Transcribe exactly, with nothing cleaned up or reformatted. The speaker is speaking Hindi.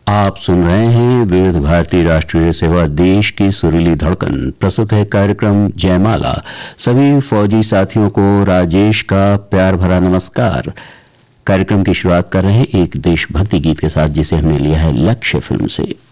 आप सुन रहे हैं विविध भारती राष्ट्रीय सेवा, देश की सुरीली धड़कन। प्रस्तुत है कार्यक्रम जयमाला। सभी फौजी साथियों को राजेश का प्यार भरा नमस्कार। कार्यक्रम की शुरुआत कर रहे हैं एक देशभक्ति गीत के साथ, जिसे हमने लिया है लक्ष्य फिल्म से।